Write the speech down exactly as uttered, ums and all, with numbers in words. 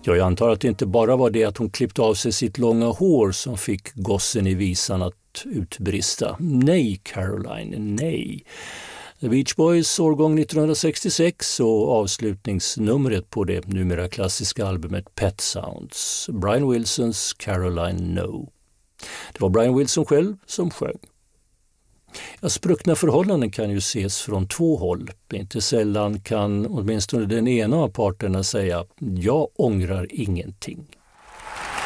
Jag antar att det inte bara var det att hon klippte av sig sitt långa hår som fick gossen i visan att utbrista. Nej, Caroline, nej. The Beach Boys årgång nittonhundrasextiosex och avslutningsnumret på det numera klassiska albumet Pet Sounds. Brian Wilsons Caroline No. Det var Brian Wilson själv som sjöng. Ja, spruckna förhållanden kan ju ses från två håll. Inte sällan kan åtminstone den ena av parterna säga jag ångrar ingenting.